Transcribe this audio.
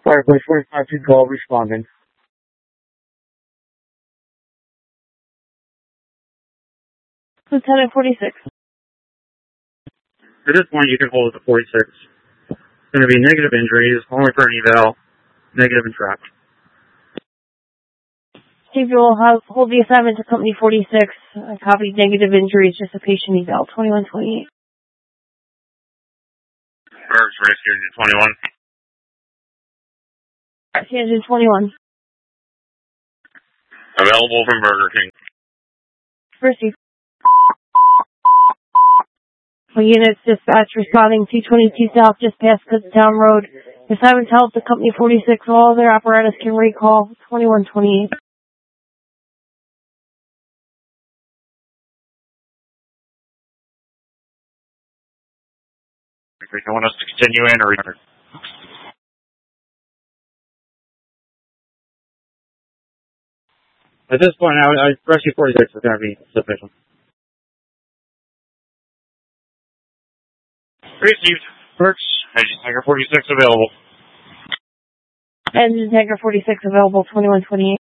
Fireplace 45 to call responding. Lieutenant 46. At this point, you can hold it to 46. It's going to be negative injuries, only for an eval, negative and trapped. Chief, you will hold the assignment to Company 46. I copied negative injuries, just a patient eval, 2128. Bergs, Rescue Engine 21. Rescue Engine 21. Available from Burger King. Receive. Units dispatch responding 222 South, just past Kutztown Road. Assignment to help the Company 46. All their apparatus can recall, 2128. Do you want us to continue in or return? At this point, Rescue 46 is going to be sufficient. Received. Perks. Engine Tanker 46 available. Engine Tanker 46 available, 2128.